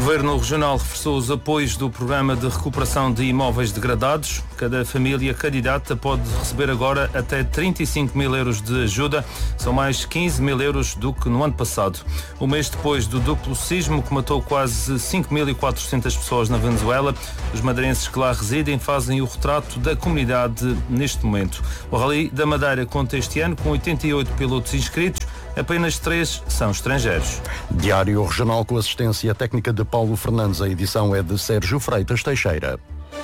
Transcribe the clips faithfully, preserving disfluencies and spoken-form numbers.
Governo Regional reforçou os apoios do Programa de Recuperação de Imóveis Degradados. Cada família candidata pode receber agora até trinta e cinco mil euros de ajuda. São mais quinze mil euros do que no ano passado. Um mês depois do duplo sismo que matou quase cinco mil e quatrocentas pessoas na Venezuela, os madeirenses que lá residem fazem o retrato da comunidade neste momento. O Rally da Madeira conta este ano com oitenta e oito pilotos inscritos. Apenas três são estrangeiros. Diário Regional com assistência técnica de Paulo Fernandes. A edição é de Sérgio Freitas Teixeira.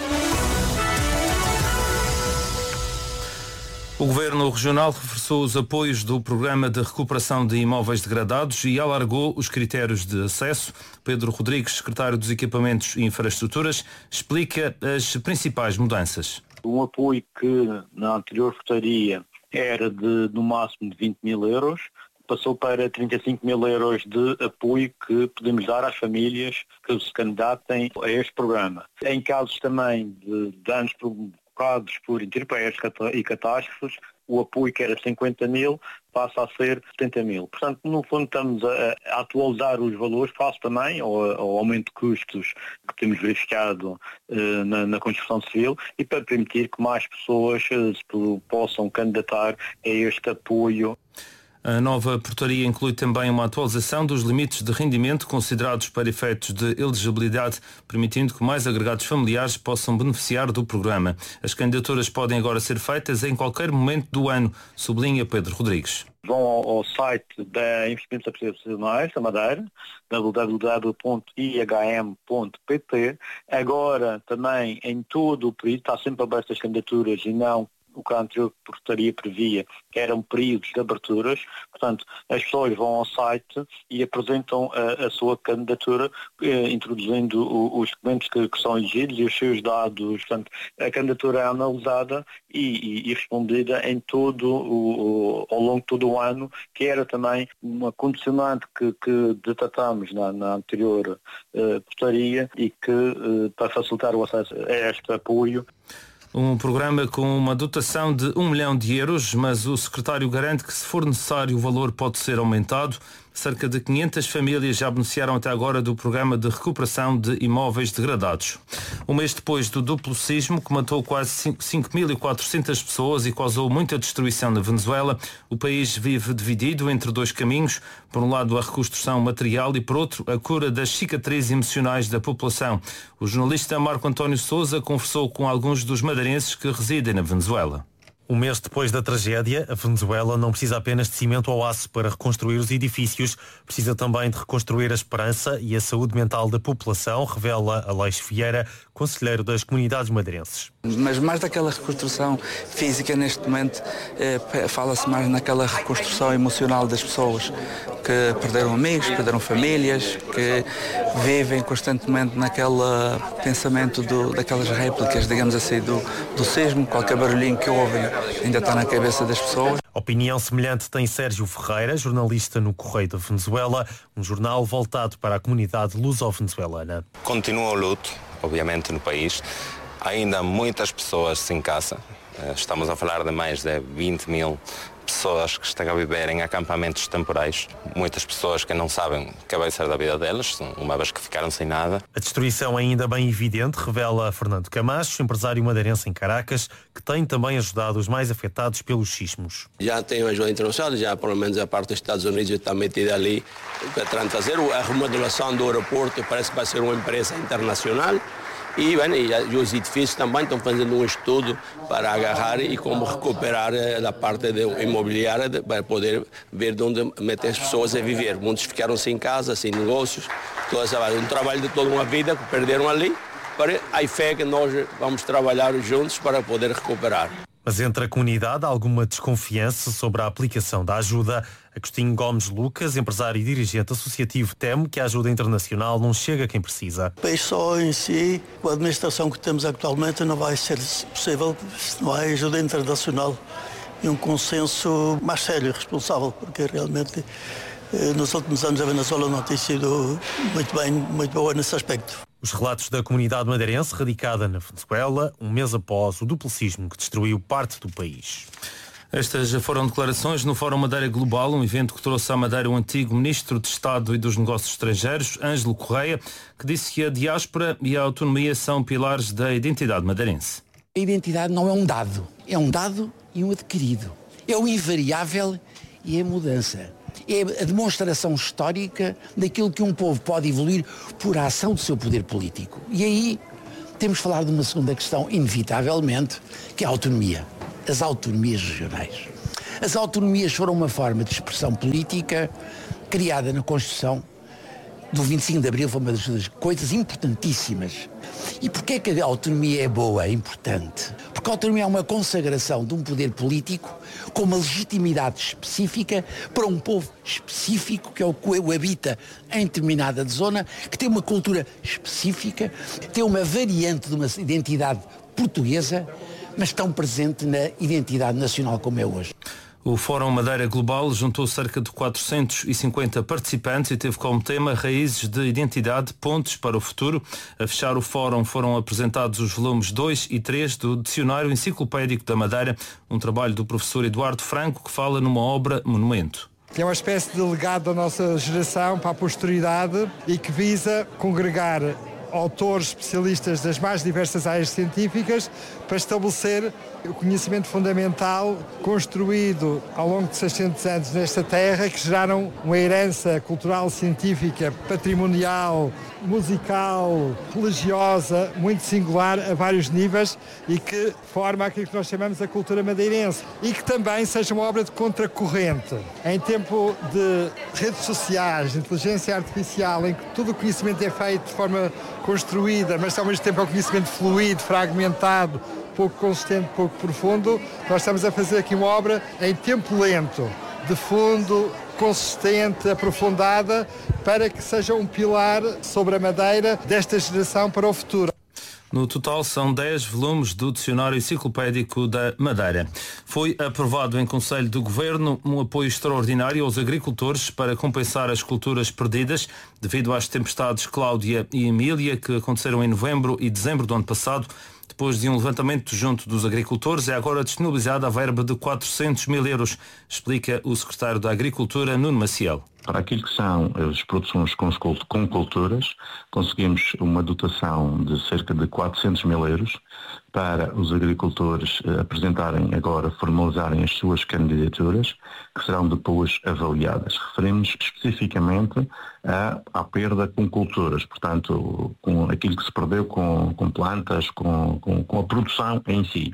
O Governo Regional reforçou os apoios do Programa de Recuperação de Imóveis Degradados e alargou os critérios de acesso. Pedro Rodrigues, secretário dos Equipamentos e Infraestruturas, explica as principais mudanças. Um apoio que na anterior votaria era de no máximo de vinte mil euros, passou para trinta e cinco mil euros de apoio que podemos dar às famílias que se candidatem a este programa. Em casos também de danos provocados por intempéries e catástrofes, o apoio que era cinquenta mil passa a ser setenta mil. Portanto, no fundo estamos a, a atualizar os valores face também ao, ao aumento de custos que temos verificado eh, na, na construção civil e para permitir que mais pessoas eh, se possam candidatar a este apoio. A nova portaria inclui também uma atualização dos limites de rendimento considerados para efeitos de elegibilidade, permitindo que mais agregados familiares possam beneficiar do programa. As candidaturas podem agora ser feitas em qualquer momento do ano, sublinha Pedro Rodrigues. Vão ao, ao site da Investimentos Habitacionais da Madeira, w w w ponto i h m ponto p t. Agora também em todo o período, está sempre aberto as candidaturas e não o que a anterior portaria previa, que eram períodos de aberturas. Portanto, as pessoas vão ao site e apresentam a, a sua candidatura, eh, introduzindo o, os documentos que, que são exigidos e os seus dados. Portanto, a candidatura é analisada e, e, e respondida em todo o, o, ao longo de todo o ano, que era também uma condicionante que, que detectamos na, na anterior eh, portaria e que, eh, para facilitar o acesso a este apoio, um programa com uma dotação de um milhão de euros, mas o secretário garante que, se for necessário, o valor pode ser aumentado. Cerca de quinhentas famílias já beneficiaram até agora do programa de recuperação de imóveis degradados. Um mês depois do duplo sismo, que matou quase cinco mil e quatrocentas pessoas e causou muita destruição na Venezuela, o país vive dividido entre dois caminhos. Por um lado, a reconstrução material e, por outro, a cura das cicatrizes emocionais da população. O jornalista Marco António Sousa conversou com alguns dos madeirenses que residem na Venezuela. Um mês depois da tragédia, a Venezuela não precisa apenas de cimento ou aço para reconstruir os edifícios, precisa também de reconstruir a esperança e a saúde mental da população, revela Aleixo Vieira, conselheiro das comunidades madeirenses. Mas mais daquela reconstrução física, neste momento, eh, fala-se mais naquela reconstrução emocional das pessoas que perderam amigos, perderam famílias, que vivem constantemente naquele pensamento do, daquelas réplicas, digamos assim, do, do sismo. Qualquer barulhinho que ouvem ainda está na cabeça das pessoas. Opinião semelhante tem Sérgio Ferreira, jornalista no Correio da Venezuela, um jornal voltado para a comunidade luso-venezuelana. Continua o luto, obviamente, no país. Ainda muitas pessoas sem casa. Estamos a falar de mais de vinte mil pessoas que estão a viver em acampamentos temporais. Muitas pessoas que não sabem o que vai ser da vida delas, uma vez que ficaram sem nada. A destruição é ainda bem evidente, revela Fernando Camacho, empresário madeirense em Caracas, que tem também ajudado os mais afetados pelos sismos. Já tem ajuda internacional, já pelo menos a parte dos Estados Unidos está metida ali para fazer a remodelação do aeroporto. Parece que vai ser uma empresa internacional. E, bem, e os edifícios também estão fazendo um estudo para agarrar e como recuperar a parte imobiliária para poder ver de onde meter as pessoas a viver. Muitos ficaram sem casa, sem negócios, um trabalho de toda uma vida que perderam ali. Para a fé que nós vamos trabalhar juntos para poder recuperar. Mas entre a comunidade há alguma desconfiança sobre a aplicação da ajuda. Agostinho Gomes Lucas, empresário e dirigente associativo, teme que a ajuda internacional não chega a quem precisa. O país só em si, com a administração que temos atualmente, não vai ser possível se não há ajuda internacional e um consenso mais sério e responsável, porque realmente nos últimos anos a Venezuela não tem sido muito bem, muito boa nesse aspecto. Os relatos da comunidade madeirense radicada na Venezuela, um mês após o duplo sismo que destruiu parte do país. Estas foram declarações no Fórum Madeira Global, um evento que trouxe à Madeira o antigo Ministro de Estado e dos Negócios Estrangeiros, Ângelo Correia, que disse que a diáspora e a autonomia são pilares da identidade madeirense. A identidade não é um dado, é um dado e um adquirido. É o invariável e a mudança. É a demonstração histórica daquilo que um povo pode evoluir por a ação do seu poder político. E aí temos de falar de uma segunda questão, inevitavelmente, que é a autonomia. As autonomias regionais. As autonomias foram uma forma de expressão política criada na Constituição do vinte e cinco de Abril, foi uma das coisas importantíssimas. E porquê é que a autonomia é boa, é importante? Porque a autonomia é uma consagração de um poder político com uma legitimidade específica para um povo específico, que é o que o habita em determinada zona, que tem uma cultura específica, tem uma variante de uma identidade portuguesa, mas tão presente na identidade nacional como é hoje. O Fórum Madeira Global juntou cerca de quatrocentos e cinquenta participantes e teve como tema Raízes de Identidade, Pontes para o Futuro. A fechar o fórum foram apresentados os volumes dois e três do Dicionário Enciclopédico da Madeira, um trabalho do professor Eduardo Franco que fala numa obra monumento. É uma espécie de legado da nossa geração para a posteridade e que visa congregar autores especialistas das mais diversas áreas científicas para estabelecer o conhecimento fundamental construído ao longo de seiscentos anos nesta terra, que geraram uma herança cultural, científica, patrimonial, musical, religiosa, muito singular a vários níveis e que forma aquilo que nós chamamos a cultura madeirense e que também seja uma obra de contracorrente. Em tempo de redes sociais, de inteligência artificial, em que todo o conhecimento é feito de forma construída, mas ao mesmo tempo é um conhecimento fluido, fragmentado, pouco consistente, pouco profundo, nós estamos a fazer aqui uma obra em tempo lento, de fundo, consistente, aprofundada, para que seja um pilar sobre a Madeira desta geração para o futuro. No total são dez volumes do Dicionário Enciclopédico da Madeira. Foi aprovado em Conselho do Governo um apoio extraordinário aos agricultores para compensar as culturas perdidas devido às tempestades Cláudia e Emília que aconteceram em novembro e dezembro do ano passado. Depois de um levantamento junto dos agricultores, é agora disponibilizada a verba de quatrocentos mil euros, explica o secretário da Agricultura, Nuno Maciel. Para aquilo que são as produções com, com culturas, conseguimos uma dotação de cerca de quatrocentos mil euros para os agricultores eh, apresentarem agora, formalizarem as suas candidaturas, que serão depois avaliadas. Referimos especificamente à, à perda com culturas, portanto, com aquilo que se perdeu com, com plantas, com, com, com a produção em si.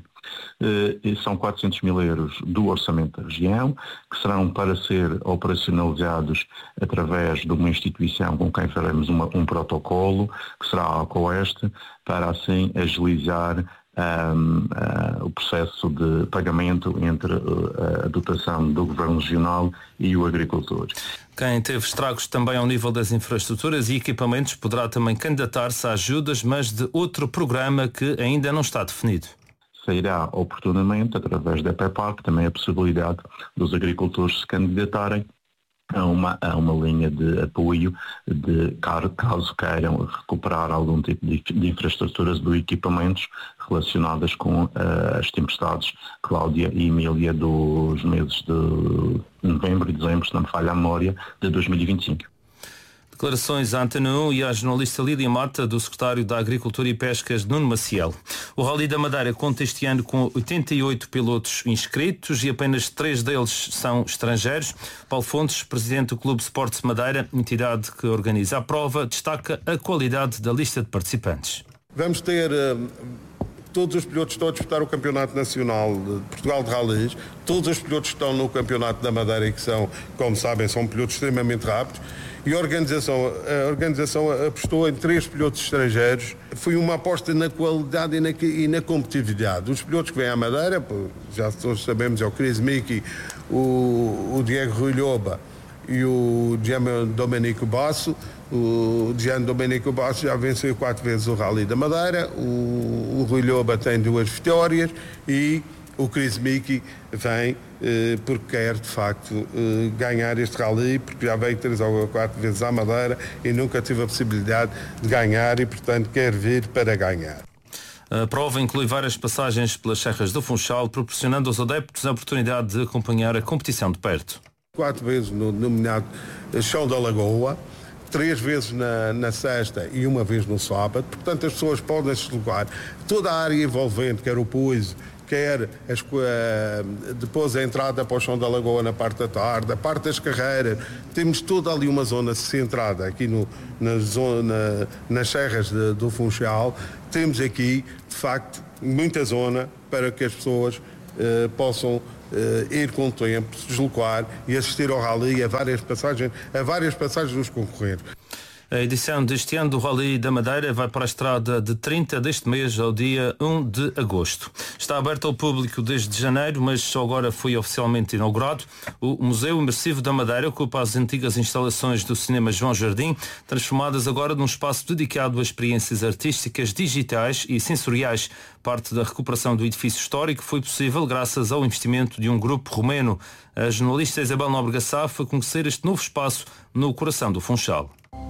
Uh, são quatrocentos mil euros do orçamento da região, que serão para ser operacionalizados através de uma instituição com quem faremos uma, um protocolo, que será a Alcoeste, para assim agilizar um, uh, o processo de pagamento entre uh, a dotação do Governo Regional e o agricultor. Quem teve estragos também ao nível das infraestruturas e equipamentos poderá também candidatar-se a ajudas, mas de outro programa que ainda não está definido. Sairá oportunamente, através da EPEPAC, também a possibilidade dos agricultores se candidatarem a uma, a uma linha de apoio, de, caso queiram recuperar algum tipo de, de infraestruturas ou equipamentos relacionadas com uh, as tempestades Cláudia e Emília dos meses de novembro e dezembro, se não me falha a memória, de dois mil e vinte e cinco. Declarações à Antena um e à jornalista Lídia Mata, do secretário da Agricultura e Pescas, Nuno Maciel. O Rally da Madeira conta este ano com oitenta e oito pilotos inscritos e apenas três deles são estrangeiros. Paulo Fontes, presidente do Clube Sports Madeira, entidade que organiza a prova, destaca a qualidade da lista de participantes. Vamos ter uh, todos os pilotos que estão a disputar o Campeonato Nacional de Portugal de Rallys, todos os pilotos que estão no Campeonato da Madeira e que são, como sabem, são pilotos extremamente rápidos. E a organização, a organização apostou em três pilotos estrangeiros. Foi uma aposta na qualidade e na, e na competitividade. Os pilotos que vêm à Madeira, já todos sabemos, é o Chris Mickey, o, o Diego Rui Loba e o Gian Domenico Basso. O Gian Domenico Basso já venceu quatro vezes o Rally da Madeira. O, o Rui Loba tem duas vitórias e o Chris Mickey vem eh, porque quer, de facto, eh, ganhar este rally, porque já veio três ou quatro vezes à Madeira e nunca teve a possibilidade de ganhar e, portanto, quer vir para ganhar. A prova inclui várias passagens pelas serras do Funchal, proporcionando aos adeptos a oportunidade de acompanhar a competição de perto. Quatro vezes no denominado Chão da Lagoa, três vezes na, na sexta e uma vez no sábado. Portanto, as pessoas podem se deslocar. Toda a área envolvente, quer o Puiso, quer as, uh, depois a entrada para o Chão da Lagoa na parte da tarde, a parte das carreiras, temos toda ali uma zona centrada aqui no, na zona, nas serras de, do Funchal. Temos aqui, de facto, muita zona para que as pessoas uh, possam uh, ir com o tempo, se deslocar e assistir ao rally a várias passagens, a várias passagens dos concorrentes. A edição deste ano do Rally da Madeira vai para a estrada de trinta deste mês ao dia um de agosto. Está aberto ao público desde janeiro, mas só agora foi oficialmente inaugurado. O Museu Imersivo da Madeira ocupa as antigas instalações do Cinema João Jardim, transformadas agora num espaço dedicado a experiências artísticas, digitais e sensoriais. Parte da recuperação do edifício histórico foi possível graças ao investimento de um grupo romeno. A jornalista Isabel Nóbrega Sá foi conhecer este novo espaço no coração do Funchal.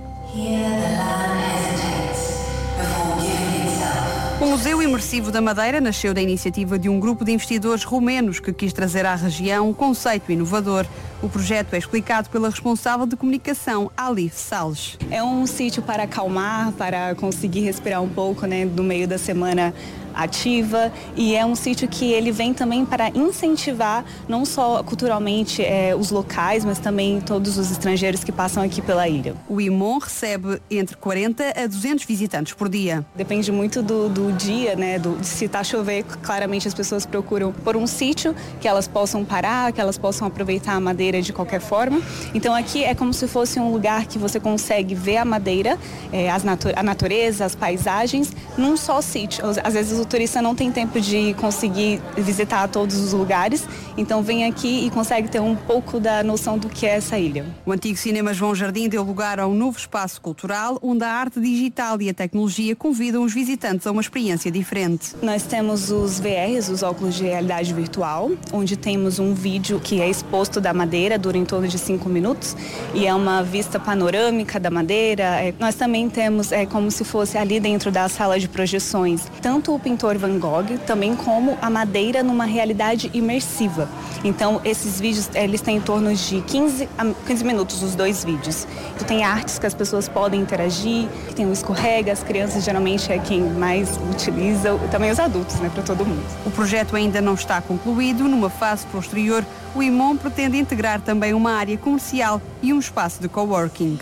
O Museu Imersivo da Madeira nasceu da iniciativa de um grupo de investidores romenos que quis trazer à região um conceito inovador. O projeto é explicado pela responsável de comunicação, Alice Salles. É um sítio para acalmar, para conseguir respirar um pouco, né, no meio da semana ativa, e é um sítio que ele vem também para incentivar não só culturalmente é, os locais, mas também todos os estrangeiros que passam aqui pela ilha. O IMON recebe entre quarenta a duzentos visitantes por dia. Depende muito do, do dia, né? Do, se está chovendo, claramente as pessoas procuram por um sítio que elas possam parar, que elas possam aproveitar a madeira de qualquer forma. Então aqui é como se fosse um lugar que você consegue ver a madeira, é, as natu- a natureza, as paisagens, num só sítio. Às vezes o turista não tem tempo de conseguir visitar todos os lugares, então vem aqui e consegue ter um pouco da noção do que é essa ilha. O antigo Cinema João Jardim deu lugar a um novo espaço cultural, onde a arte digital e a tecnologia convidam os visitantes a uma experiência diferente. Nós temos os V Rs, os óculos de realidade virtual, onde temos um vídeo que é exposto da madeira, dura em torno de cinco minutos, e é uma vista panorâmica da madeira. É, nós também temos, é como se fosse ali dentro da sala de projeções, tanto o pintor Van Gogh, também como a madeira numa realidade imersiva. Então, esses vídeos, eles têm em torno de quinze a quinze minutos, os dois vídeos. Então, tem artes que as pessoas podem interagir, tem o escorrega, as crianças geralmente é quem mais utiliza, e também os adultos, né, para todo mundo. O projeto ainda não está concluído. Numa fase posterior, o IMON pretende integrar também uma área comercial e um espaço de coworking.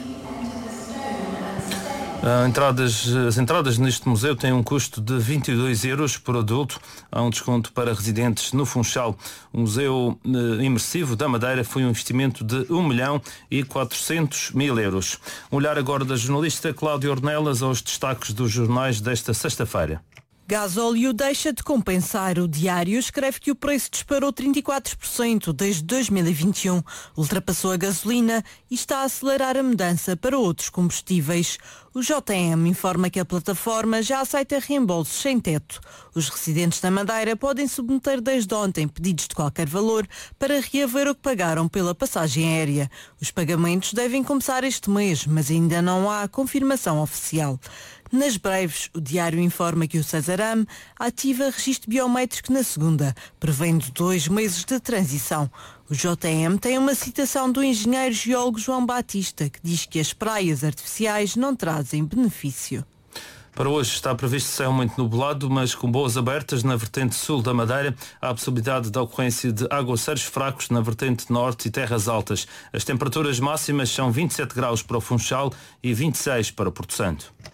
As entradas, as entradas neste museu têm um custo de vinte e dois euros por adulto. Há um desconto para residentes no Funchal. O Museu Imersivo da Madeira foi um investimento de um milhão e quatrocentos mil euros. Um olhar agora da jornalista Cláudia Ornelas aos destaques dos jornais desta sexta-feira. Gasóleo deixa de compensar. O Diário escreve que o preço disparou trinta e quatro por cento desde dois mil e vinte e um. Ultrapassou a gasolina e está a acelerar a mudança para outros combustíveis. O J M informa que a plataforma já aceita reembolsos sem teto. Os residentes da Madeira podem submeter desde ontem pedidos de qualquer valor para reaver o que pagaram pela passagem aérea. Os pagamentos devem começar este mês, mas ainda não há confirmação oficial. Nas breves, o Diário informa que o Cesaram ativa registro biométrico na segunda, prevendo dois meses de transição. O J M tem uma citação do engenheiro geólogo João Batista, que diz que as praias artificiais não trazem benefício. Para hoje está previsto céu muito nublado, mas com boas abertas na vertente sul da Madeira. Há a possibilidade da ocorrência de aguaceiros fracos na vertente norte e terras altas. As temperaturas máximas são vinte e sete graus para o Funchal e vinte e seis para o Porto Santo.